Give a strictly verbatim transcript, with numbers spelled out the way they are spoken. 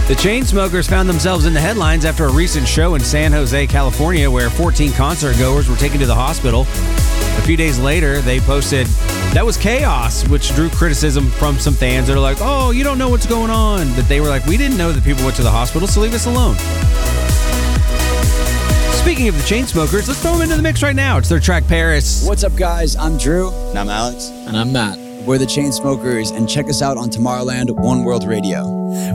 The Chainsmokers found themselves in the headlines after a recent show in San Jose, California, where fourteen concert goers were taken to the hospital. A few days later, they posted, "That was chaos," which drew criticism from some fans that are like, "Oh, you don't know what's going on." But they were like, "We didn't know that people went to the hospital, so leave us alone." Speaking of the Chainsmokers, let's throw them into the mix right now. It's their track, Paris. What's up, guys? I'm Drew. And I'm Alex. And I'm Matt. We're the Chainsmokers, and check us out on Tomorrowland One World Radio.